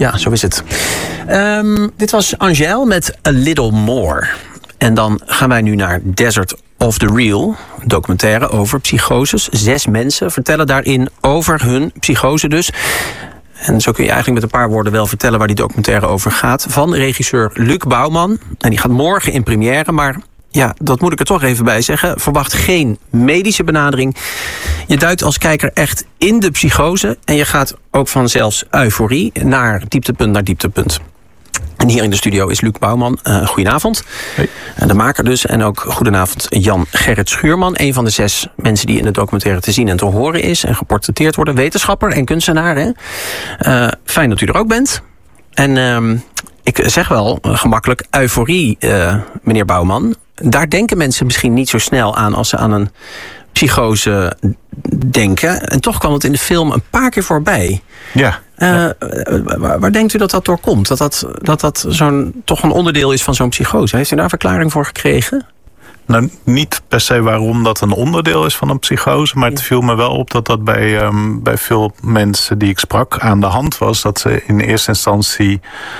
Ja, zo is het. Dit was Angèle met A Little More. En dan gaan wij nu naar Desert of the Real, een documentaire over psychoses. 6 mensen vertellen daarin over hun psychose dus. En zo kun je eigenlijk met een paar woorden wel vertellen waar die documentaire over gaat. Van regisseur Luc Bouwman. En die gaat morgen in première, maar ja, dat moet ik er toch even bij zeggen. Verwacht geen medische benadering. Je duikt als kijker echt in de psychose. En je gaat ook van zelfs euforie naar dieptepunt. En hier in de studio is Luc Bouwman. Goedenavond. Hey. De maker dus. En ook goedenavond Jan Gerrit Schuurman. Een van de 6 mensen die in de documentaire te zien en te horen is. En geportretteerd worden. Wetenschapper en kunstenaar. Hè? Fijn dat u er ook bent. En ik zeg wel gemakkelijk euforie, meneer Bouwman. Daar denken mensen misschien niet zo snel aan als ze aan een psychose denken. En toch kwam het in de film een paar keer voorbij. Ja. Waar denkt u dat door komt? Dat toch een onderdeel is van zo'n psychose? Heeft u daar een verklaring voor gekregen? Nou, niet per se waarom dat een onderdeel is van een psychose. Maar het viel me wel op dat bij veel mensen die ik sprak aan de hand was. Dat ze in eerste instantie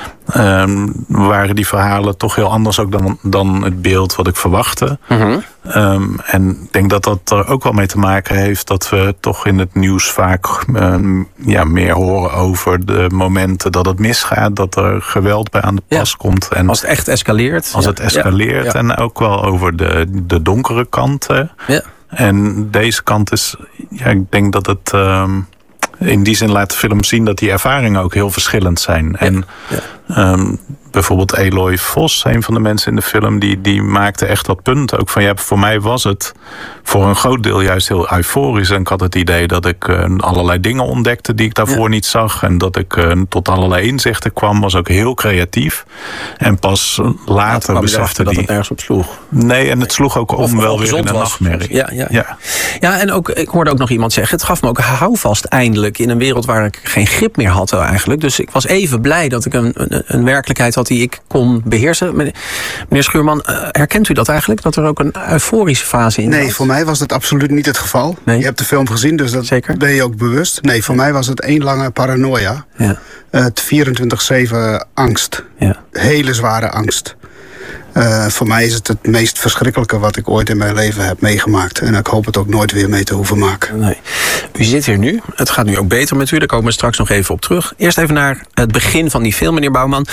waren die verhalen toch heel anders ook dan het beeld wat ik verwachtte. Mm-hmm. En ik denk dat er ook wel mee te maken heeft dat we toch in het nieuws vaak meer horen over de momenten dat het misgaat. Dat er geweld bij aan de pas komt. En als het echt escaleert. Als het escaleert. Ja. En ook wel over de donkere kanten. Ja. En deze kant is, ik denk dat het in die zin laat de film zien dat die ervaringen ook heel verschillend zijn. En bijvoorbeeld Eloy Vos, een van de mensen in de film, die maakte echt dat punt ook van voor mij was het voor een groot deel juist heel euforisch. En ik had het idee dat ik allerlei dingen ontdekte die ik daarvoor niet zag. En dat ik tot allerlei inzichten kwam, was ook heel creatief. En pas later besefte dat het nergens op sloeg. Nee, en het sloeg ook om wel weer in een nachtmerrie. Ja, en ook, ik hoorde ook nog iemand zeggen, het gaf me ook houvast eindelijk in een wereld waar ik geen grip meer had eigenlijk. Dus ik was even blij dat ik een werkelijkheid had die ik kon beheersen. Meneer Schuurman, herkent u dat eigenlijk? Dat er ook een euforische fase in zat? Nee, voor mij was dat absoluut niet het geval. Nee. Je hebt de film gezien, dus dat Zeker? ben je ook bewust. Nee, voor mij was het 1 lange paranoia. Ja. 24/7 angst. Ja. Hele zware angst. Voor mij is het meest verschrikkelijke wat ik ooit in mijn leven heb meegemaakt. En ik hoop het ook nooit weer mee te hoeven maken. Nee. U zit hier nu. Het gaat nu ook beter met u. Daar komen we straks nog even op terug. Eerst even naar het begin van die film, meneer Bouwman.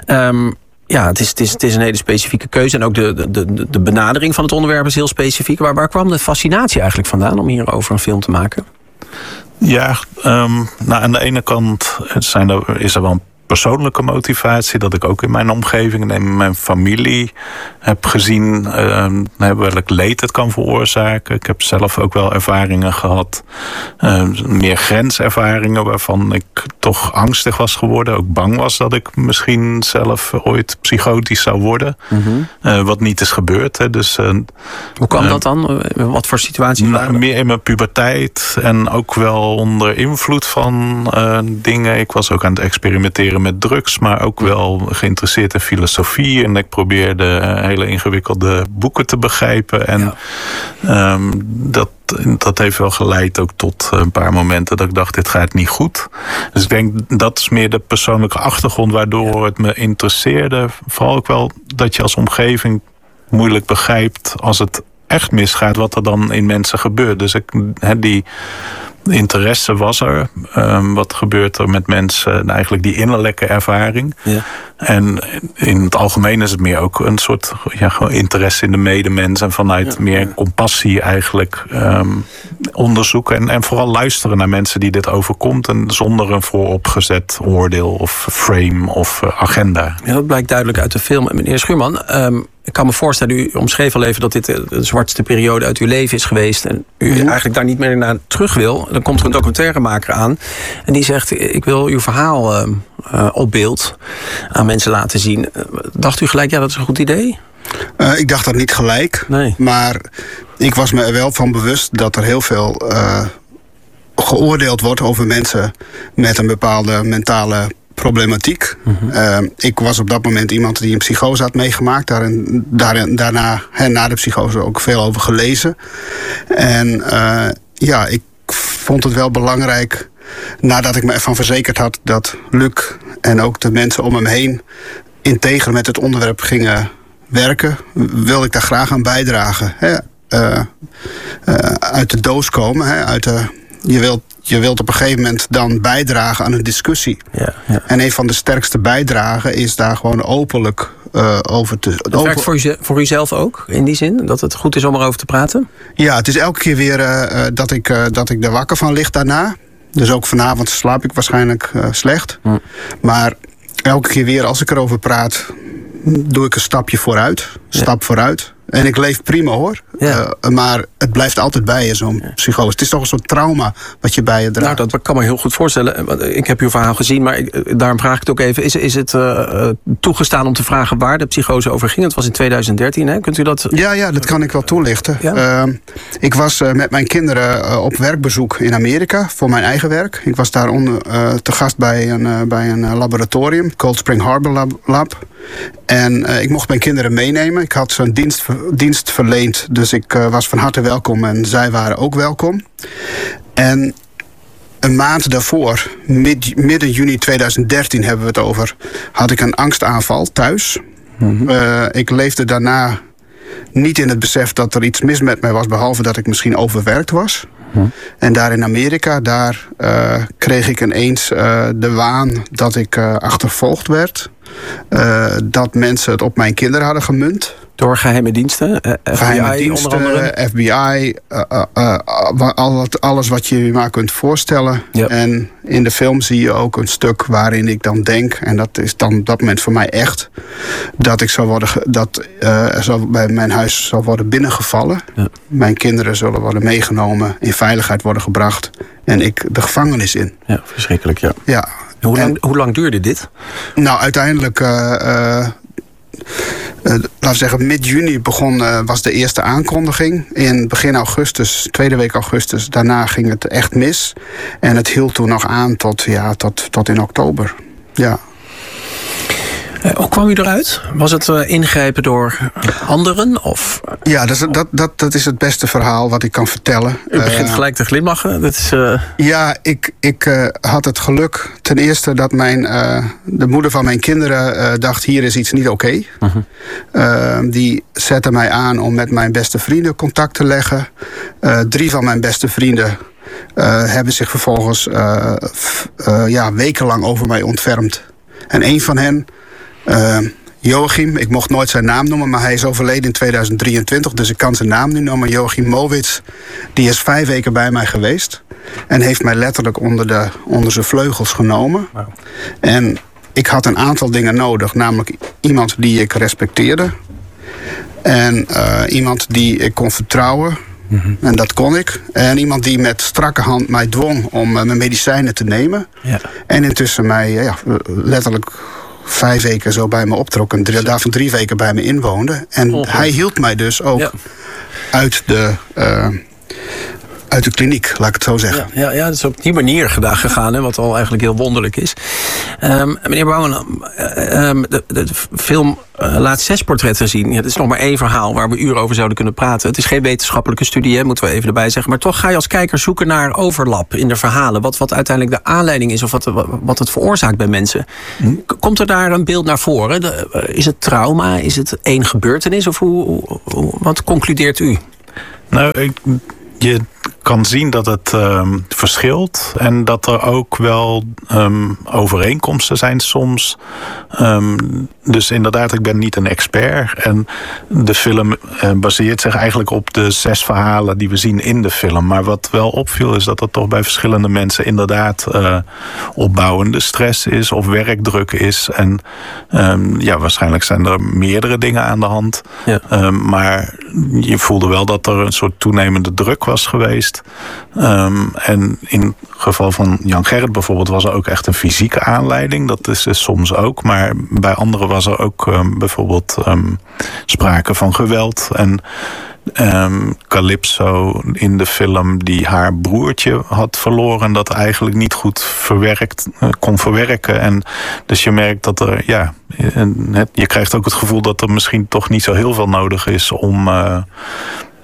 Het is een hele specifieke keuze. En ook de benadering van het onderwerp is heel specifiek. Waar kwam de fascinatie eigenlijk vandaan om hierover een film te maken? Ja, aan de ene kant is er wel een persoonlijke motivatie, dat ik ook in mijn omgeving en in mijn familie heb gezien welk leed het kan veroorzaken. Ik heb zelf ook wel ervaringen gehad, meer grenservaringen waarvan ik toch angstig was geworden. Ook bang was dat ik misschien zelf ooit psychotisch zou worden. Mm-hmm. Wat niet is gebeurd. Hè. Dus, hoe kwam dat dan? Wat voor situaties waren er? Meer in mijn puberteit en ook wel onder invloed van dingen. Ik was ook aan het experimenteren met drugs, maar ook wel geïnteresseerd in filosofie. En ik probeerde hele ingewikkelde boeken te begrijpen. En dat heeft wel geleid ook tot een paar momenten dat ik dacht, dit gaat niet goed. Dus ik denk, dat is meer de persoonlijke achtergrond waardoor het me interesseerde. Vooral ook wel dat je als omgeving moeilijk begrijpt als het echt misgaat, wat er dan in mensen gebeurt. Dus die interesse was er. Wat gebeurt er met mensen? Eigenlijk die innerlijke ervaring. Ja. En in het algemeen is het meer ook een soort interesse in de medemens. En vanuit meer compassie eigenlijk onderzoeken. En vooral luisteren naar mensen die dit overkomt. En zonder een vooropgezet oordeel of frame of agenda. Ja, dat blijkt duidelijk uit de film. Meneer Schuurman, ik kan me voorstellen, u omschreef al even dat dit de zwartste periode uit uw leven is geweest. En u eigenlijk daar niet meer naar terug wil. Dan komt er een documentairemaker aan. En die zegt, ik wil uw verhaal op beeld aan mensen laten zien. Dacht u gelijk, dat is een goed idee? Ik dacht dat niet gelijk. Nee. Maar ik was me er wel van bewust dat er heel veel geoordeeld wordt over mensen met een bepaalde mentale problematiek. Mm-hmm. Ik was op dat moment iemand die een psychose had meegemaakt. Daarna, na de psychose, ook veel over gelezen. En ik vond het wel belangrijk nadat ik me ervan verzekerd had dat Luc en ook de mensen om hem heen integer met het onderwerp gingen werken, wilde ik daar graag aan bijdragen. Uit de doos komen. Je wilt op een gegeven moment dan bijdragen aan een discussie. Ja. En een van de sterkste bijdragen is daar gewoon openlijk over te... Dat werkt voor uzelf ook, in die zin? Dat het goed is om erover te praten? Ja, het is elke keer weer dat ik er wakker van lig daarna. Dus ook vanavond slaap ik waarschijnlijk slecht. Maar elke keer weer als ik erover praat, doe ik een stapje vooruit. Stap vooruit. En ik leef prima hoor. Ja. Maar het blijft altijd bij je, zo'n psychose. Het is toch een soort trauma wat je bij je draagt. Nou, dat kan me heel goed voorstellen. Ik heb uw verhaal gezien, maar daarom vraag ik het ook even. Is het toegestaan om te vragen waar de psychose over ging? Het was in 2013, hè? Kunt u dat... Ja, dat kan ik wel toelichten. Ja? Ik was met mijn kinderen op werkbezoek in Amerika voor mijn eigen werk. Ik was daar te gast bij een laboratorium, Cold Spring Harbor Lab. En ik mocht mijn kinderen meenemen. Ik had zo'n dienst verleend, dus ik was van harte welkom en zij waren ook welkom. En een maand daarvoor, midden juni 2013 hebben we het over, had ik een angstaanval thuis. Ik leefde daarna niet in het besef dat er iets mis met mij was, behalve dat ik misschien overwerkt was. En daar in Amerika, daar kreeg ik ineens de waan dat ik achtervolgd werd. Dat mensen het op mijn kinderen hadden gemunt. Door geheime diensten? Geheime diensten, onder andere? FBI, alles wat je je maar kunt voorstellen. Yep. En in de film zie je ook een stuk waarin ik dan denk, en dat is dan op dat moment voor mij echt, dat ik bij mijn huis zal worden binnengevallen. Ja. Mijn kinderen zullen worden meegenomen, in veiligheid worden gebracht en ik de gevangenis in. Ja, verschrikkelijk, ja. Ja. Hoe lang duurde dit? Nou, uiteindelijk, laten we zeggen, mid-juni was de eerste aankondiging. In begin augustus, tweede week augustus, daarna ging het echt mis. En het hield toen nog aan tot in oktober. Ja. Hoe kwam u eruit? Was het ingrijpen door anderen? Of? Ja, dat is het beste verhaal wat ik kan vertellen. U begint gelijk te glimlachen. Dat is, Ja, ik had het geluk ten eerste dat de moeder van mijn kinderen dacht, hier is iets niet oké. Die zette mij aan om met mijn beste vrienden contact te leggen. 3 van mijn beste vrienden hebben zich vervolgens wekenlang over mij ontfermd. En 1 van hen, Joachim, ik mocht nooit zijn naam noemen, maar hij is overleden in 2023, dus ik kan zijn naam nu noemen. Joachim Mowitz, die is 5 weken bij mij geweest en heeft mij letterlijk onder zijn vleugels genomen. Wow. En ik had een aantal dingen nodig, namelijk iemand die ik respecteerde en iemand die ik kon vertrouwen. En dat kon ik. En iemand die met strakke hand mij dwong om mijn medicijnen te nemen. Ja. En intussen mij letterlijk 5 weken zo bij me optrok. En daarvan 3 weken bij me inwoonde. En hij hield mij dus ook uit de kliniek, laat ik het zo zeggen. Ja, dat is op die manier gegaan, hè, wat al eigenlijk heel wonderlijk is. Meneer Bouwen, de film laat 6 portretten zien. Het is nog maar 1 verhaal waar we uren over zouden kunnen praten. Het is geen wetenschappelijke studie, hè, moeten we even erbij zeggen. Maar toch ga je als kijker zoeken naar overlap in de verhalen. Wat uiteindelijk de aanleiding is of wat het veroorzaakt bij mensen. Komt er daar een beeld naar voren? Is het trauma? Is het 1 gebeurtenis? Of wat concludeert u? Nou, je kan zien dat het verschilt en dat er ook wel overeenkomsten zijn soms. Dus inderdaad, ik ben niet een expert. En de film baseert zich eigenlijk op de 6 verhalen die we zien in de film. Maar wat wel opviel is dat er toch bij verschillende mensen inderdaad opbouwende stress is of werkdruk is. En waarschijnlijk zijn er meerdere dingen aan de hand. Ja. Maar je voelde wel dat er een soort toenemende druk was geweest. En in het geval van Jan Gerrit bijvoorbeeld was er ook echt een fysieke aanleiding. Dat is soms ook. Maar bij anderen was er ook bijvoorbeeld sprake van geweld. En Calypso in de film die haar broertje had verloren, dat eigenlijk niet goed kon verwerken. En dus je merkt dat er, je krijgt ook het gevoel dat er misschien toch niet zo heel veel nodig is om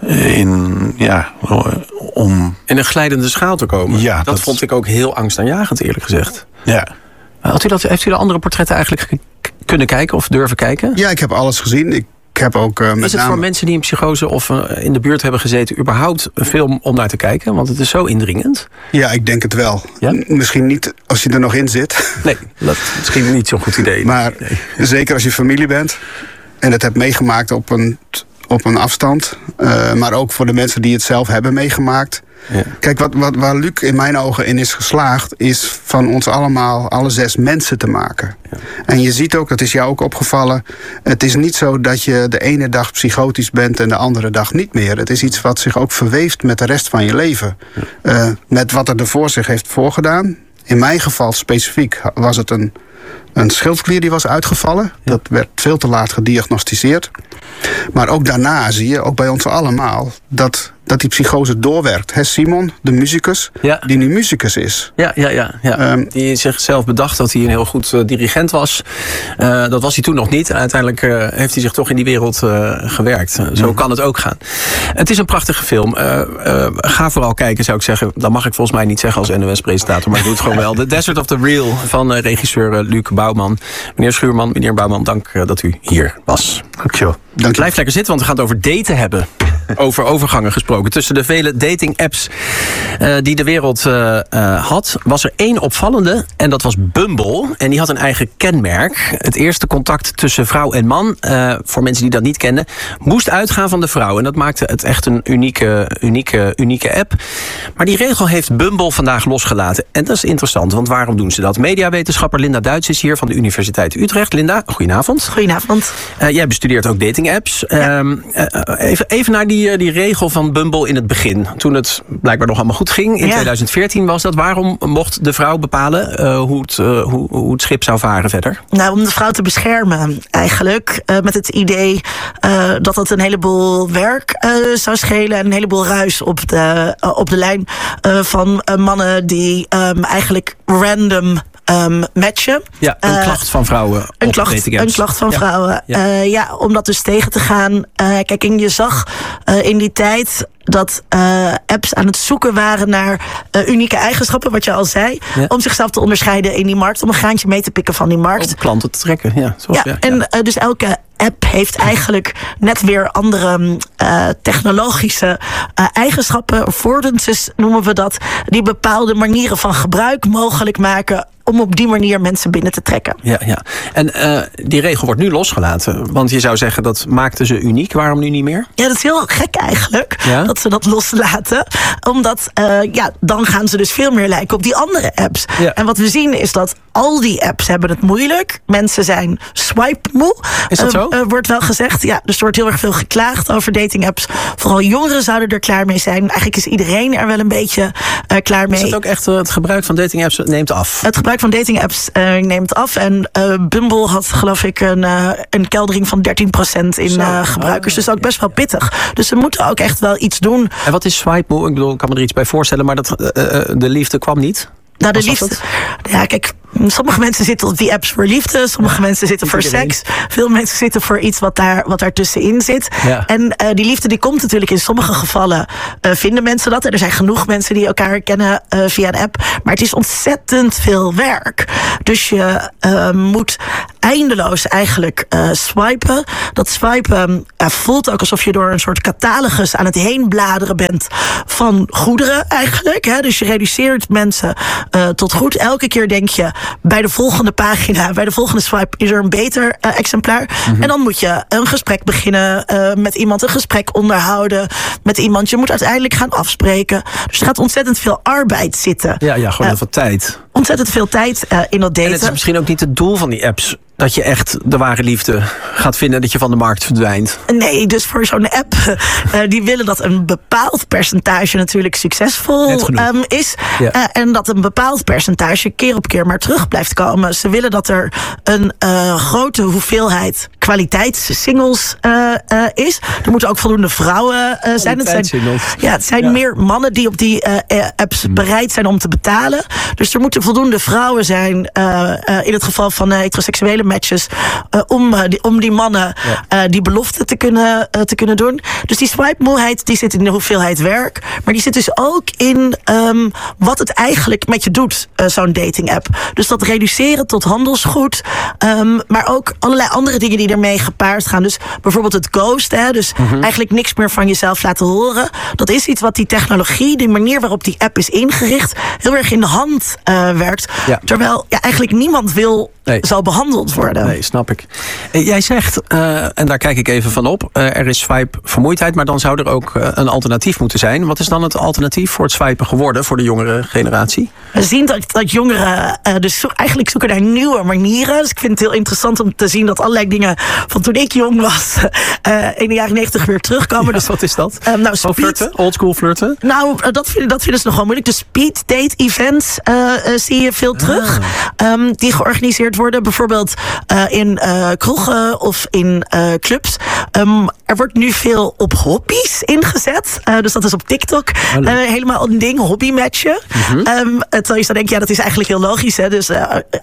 om in een glijdende schaal te komen. Ja, dat vond ik ook heel angstaanjagend, eerlijk gezegd. Ja. Heeft u de andere portretten eigenlijk kunnen kijken of durven kijken? Ja, ik heb alles gezien. Ik heb ook is het voor mensen die in psychose of in de buurt hebben gezeten überhaupt een film om naar te kijken? Want het is zo indringend. Ja, ik denk het wel. Ja? Misschien niet als je er nog in zit. Nee, dat is misschien niet zo'n goed idee. Maar zeker als je familie bent en het hebt meegemaakt op een afstand. Maar ook voor de mensen die het zelf hebben meegemaakt. Ja. Kijk, waar Luc in mijn ogen in is geslaagd, is van ons allemaal, alle 6 mensen te maken. Ja. En je ziet ook, dat is jou ook opgevallen, het is niet zo dat je de ene dag psychotisch bent en de andere dag niet meer. Het is iets wat zich ook verweeft met de rest van je leven. Ja. Met wat er voor zich heeft voorgedaan. In mijn geval specifiek was het een schildklier die was uitgevallen. Ja. Dat werd veel te laat gediagnosticeerd. Maar ook daarna zie je, ook bij ons allemaal, dat die psychose doorwerkt. Simon, de muzikus, die nu muzikus is. Ja. Die zichzelf bedacht dat hij een heel goed dirigent was. Dat was hij toen nog niet. En uiteindelijk heeft hij zich toch in die wereld gewerkt. Zo kan het ook gaan. Het is een prachtige film. Ga vooral kijken, zou ik zeggen. Dat mag ik volgens mij niet zeggen als NOS-presentator, maar ik doe het gewoon wel. The Desert of the Real van regisseur Luc Bouwman. Meneer Schuurman, meneer Bouwman, dank dat u hier was. Dankjewel. Blijf lekker zitten, want we gaan het over daten hebben. Over overgangen gesproken. Tussen de vele dating-apps die de wereld had, was er 1 opvallende. En dat was Bumble. En die had een eigen kenmerk. Het eerste contact tussen vrouw en man, voor mensen die dat niet kennen, moest uitgaan van de vrouw. En dat maakte het echt een unieke app. Maar die regel heeft Bumble vandaag losgelaten. En dat is interessant, want waarom doen ze dat? Mediawetenschapper Linda Duits is hier van de Universiteit Utrecht. Linda, goedenavond. Goedenavond. Jij bestudeert ook dating-apps. Ja. Even naar die regel van Bumble in het begin. Toen het blijkbaar nog allemaal goed ging. In 2014 was dat. Waarom mocht de vrouw bepalen hoe het schip zou varen verder? Nou, om de vrouw te beschermen eigenlijk. Met het idee dat het een heleboel werk zou schelen. En een heleboel ruis op de lijn van mannen die eigenlijk random matchen. Ja, een klacht van vrouwen. Een klacht van vrouwen. Om dat dus tegen te gaan. Kijk, en je zag in die tijd dat apps aan het zoeken waren naar unieke eigenschappen, wat je al zei, om zichzelf te onderscheiden in die markt, om een graantje mee te pikken van die markt. Om klanten te trekken, dus elke app heeft eigenlijk net weer andere technologische eigenschappen, affordances noemen we dat, die bepaalde manieren van gebruik mogelijk maken om op die manier mensen binnen te trekken. Ja. En die regel wordt nu losgelaten. Want je zou zeggen, dat maakte ze uniek. Waarom nu niet meer? Ja, dat is heel gek eigenlijk, dat ze dat loslaten. Omdat, dan gaan ze dus veel meer lijken op die andere apps. Ja. En wat we zien is dat al die apps hebben het moeilijk. Mensen zijn swipe-moe. Is dat zo? Wordt wel gezegd. Ja, dus er wordt heel erg veel geklaagd over dating-apps. Vooral jongeren zouden er klaar mee zijn. Eigenlijk is iedereen er wel een beetje klaar mee. Is het ook echt het gebruik van dating-apps neemt af? Het gebruik van dating-apps neemt af. En Bumble had, geloof ik, een keldering van 13% in gebruikers. Dus ook best wel pittig. Dus ze moeten ook echt wel iets doen. En wat is swipe-moe? Ik bedoel, ik kan me er iets bij voorstellen, maar de liefde kwam niet. Nou, de liefde. Ja, kijk, sommige mensen zitten op die apps voor liefde. Sommige mensen zitten voor seks. Veel mensen zitten voor iets wat daar tussenin zit. Ja. En die liefde die komt natuurlijk in sommige gevallen. Vinden mensen dat. En er zijn genoeg mensen die elkaar kennen via een app. Maar het is ontzettend veel werk. Dus je moet eindeloos eigenlijk swipen. Dat swipen voelt ook alsof je door een soort catalogus aan het heen bladeren bent van goederen eigenlijk. Hè? Dus je reduceert mensen tot goed. Elke keer denk je, bij de volgende pagina, bij de volgende swipe is er een beter exemplaar. Mm-hmm. En dan moet je een gesprek beginnen met iemand, een gesprek onderhouden met iemand. Je moet uiteindelijk gaan afspreken. Dus er gaat ontzettend veel arbeid zitten. Ja, gewoon heel veel tijd. Ontzettend veel tijd in dat daten. En het is misschien ook niet het doel van die apps, dat je echt de ware liefde gaat vinden, dat je van de markt verdwijnt. Nee, dus voor zo'n app, die willen dat een bepaald percentage natuurlijk succesvol is. Ja. En dat een bepaald percentage keer op keer maar terug blijft komen. Ze willen dat er een grote hoeveelheid kwaliteitssingles is. Er moeten ook voldoende vrouwen zijn. Het zijn meer mannen die op die apps bereid zijn om te betalen. Dus er moeten voldoende vrouwen zijn in het geval van heteroseksuele matches om die mannen die belofte te kunnen doen. Dus die swipe-moeheid die zit in de hoeveelheid werk, maar die zit dus ook in wat het eigenlijk met je doet, zo'n dating-app. Dus dat reduceren tot handelsgoed, maar ook allerlei andere dingen die ermee gepaard gaan. Dus bijvoorbeeld het ghost, dus eigenlijk niks meer van jezelf laten horen. Dat is iets wat die technologie, die manier waarop die app is ingericht, heel erg in de hand werkt. Ja. Terwijl eigenlijk niemand wil zo behandeld worden. Nee, snap ik. Jij zegt, en daar kijk ik even van op, er is swipe-vermoeidheid, maar dan zou er ook een alternatief moeten zijn. Wat is dan het alternatief voor het swipen geworden voor de jongere generatie? We zien dat jongeren dus eigenlijk zoeken naar nieuwe manieren. Dus ik vind het heel interessant om te zien dat allerlei dingen van toen ik jong was in de jaren 90 weer terugkomen. Ja, dus, wat is dat? Flirten? Oldschool flirten? Nou, dat vinden ze nog wel moeilijk. De speed date events zie je veel terug. Die georganiseerd worden. Bijvoorbeeld in kroegen of in clubs. Er wordt nu veel op hobby's ingezet. Dus dat is op TikTok helemaal een ding. Hobbymatchen. Terwijl je dan denkt, dat is eigenlijk heel logisch. Hè? Dus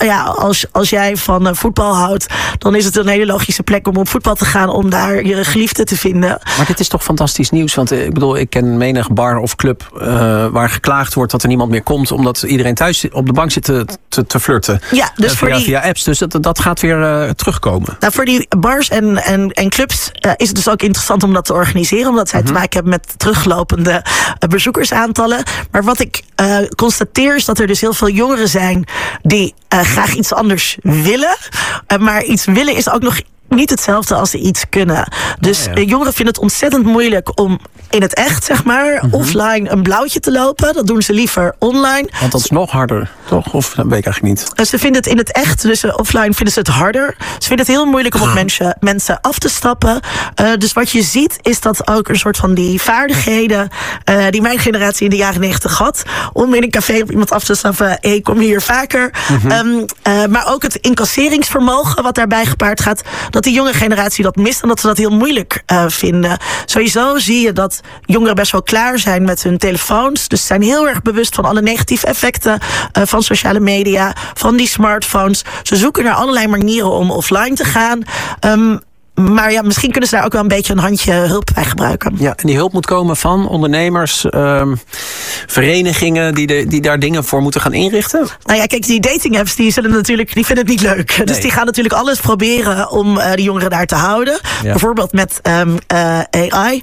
als jij van voetbal houdt, dan is het een hele logische plek om op voetbal te gaan, om daar je geliefde te vinden. Maar dit is toch fantastisch nieuws? Want ik bedoel, ik ken menig bar of club waar geklaagd wordt dat er niemand meer komt, omdat iedereen thuis op de bank zit te flirten. Ja, dus via apps. Dus dat gaat weer terugkomen. Nou, voor die bars en clubs is het dus ook interessant om dat te organiseren, omdat zij te maken hebben met teruglopende bezoekersaantallen. Maar wat ik constateer is dat er dus heel veel jongeren zijn die graag iets anders willen. Maar iets willen is ook nog niet hetzelfde als ze iets kunnen. Dus jongeren vinden het ontzettend moeilijk om in het echt, zeg maar, offline een blauwtje te lopen. Dat doen ze liever online. Want dat is nog harder, toch? Of dat weet ik eigenlijk niet. Ze vinden het in het echt, dus offline vinden ze het harder. Ze vinden het heel moeilijk om op mensen af te stappen. Dus wat je ziet is dat ook een soort van die vaardigheden die mijn generatie in de jaren 90 had, om in een café op iemand af te stappen, kom hier vaker. Maar ook het incasseringsvermogen wat daarbij gepaard gaat, dat die jonge generatie dat mist en dat ze dat heel moeilijk vinden. Sowieso zie je dat jongeren best wel klaar zijn met hun telefoons. Dus ze zijn heel erg bewust van alle negatieve effecten van sociale media, van die smartphones. Ze zoeken naar allerlei manieren om offline te gaan. Maar misschien kunnen ze daar ook wel een beetje een handje hulp bij gebruiken. Ja, en die hulp moet komen van ondernemers, verenigingen die daar dingen voor moeten gaan inrichten? Nou ja, kijk, die dating apps die vinden het niet leuk. Nee. Dus die gaan natuurlijk alles proberen om de jongeren daar te houden. Ja. Bijvoorbeeld met AI.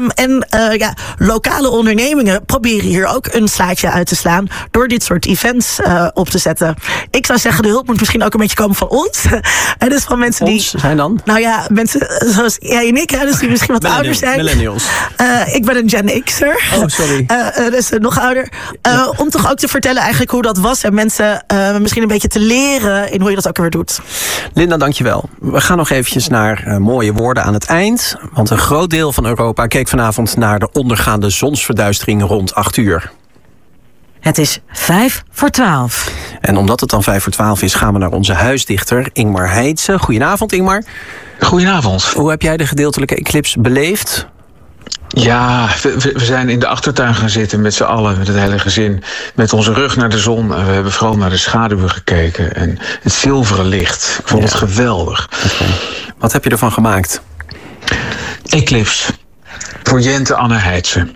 Lokale ondernemingen proberen hier ook een slaatje uit te slaan door dit soort events op te zetten. Ik zou zeggen, de hulp moet misschien ook een beetje komen van ons. En dus van mensen ons zijn dan? Nou ja, mensen zoals jij en ik, dus die misschien wat ouder zijn. Millennials. Ik ben een Gen X'er. Oh, sorry. Dus nog ouder. Om toch ook te vertellen eigenlijk hoe dat was. En mensen misschien een beetje te leren in hoe je dat ook weer doet. Linda, dankjewel. We gaan nog eventjes naar mooie woorden aan het eind. Want een groot deel van Europa keek vanavond naar de ondergaande zonsverduistering rond 8:00. Het is 11:55. En omdat het dan 11:55 is, gaan we naar onze huisdichter Ingmar Heitse. Goedenavond, Ingmar. Goedenavond. Hoe heb jij de gedeeltelijke eclipse beleefd? Ja, we zijn in de achtertuin gaan zitten met z'n allen, met het hele gezin, met onze rug naar de zon. En we hebben vooral naar de schaduwen gekeken en het zilveren licht. Ik vond het geweldig. Okay. Wat heb je ervan gemaakt? Eclipse. Voor Jente Anne Heitse.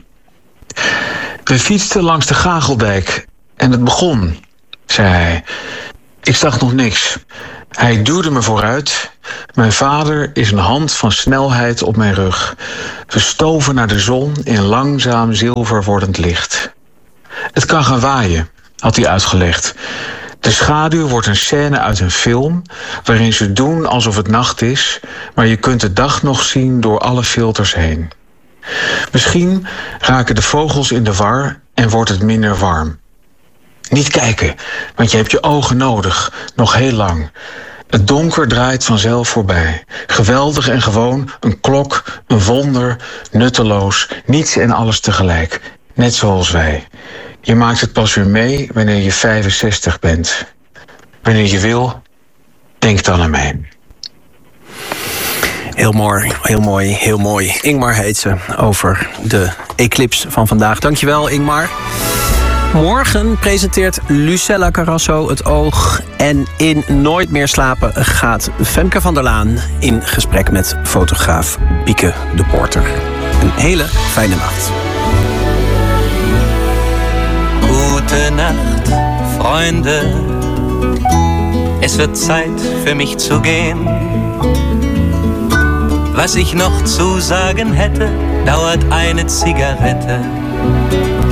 We fietsten langs de Gageldijk en het begon, zei hij. Ik zag nog niks. Hij duwde me vooruit. Mijn vader is een hand van snelheid op mijn rug. We stoven naar de zon in langzaam zilver wordend licht. Het kan gaan waaien, had hij uitgelegd. De schaduw wordt een scène uit een film, waarin ze doen alsof het nacht is, maar je kunt de dag nog zien door alle filters heen. Misschien raken de vogels in de war en wordt het minder warm. Niet kijken, want je hebt je ogen nodig, nog heel lang. Het donker draait vanzelf voorbij. Geweldig en gewoon, een klok, een wonder, nutteloos, niets en alles tegelijk. Net zoals wij. Je maakt het pas weer mee wanneer je 65 bent. Wanneer je wil, denk dan aan mij. Heel mooi, heel mooi, heel mooi. Ingmar Heitse over de eclipse van vandaag. Dankjewel, Ingmar. Morgen presenteert Lucella Carrasso Het Oog. En in Nooit meer slapen gaat Femke van der Laan in gesprek met fotograaf Bieke de Porter. Een hele fijne nacht. Gute Nacht, Freunde. Es wird Zeit für mich zu gehen. Was ich noch zu sagen hätte, dauert eine Zigarette.